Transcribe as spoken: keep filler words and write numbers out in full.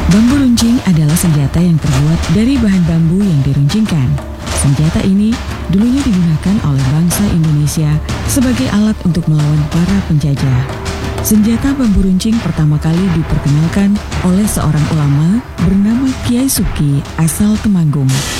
Bambu runcing adalah senjata yang terbuat dari bahan bambu yang diruncingkan. Senjata ini dulunya digunakan oleh bangsa Indonesia sebagai alat untuk melawan para penjajah. Senjata bambu runcing pertama kali diperkenalkan oleh seorang ulama bernama Kiai Suki asal Temanggung.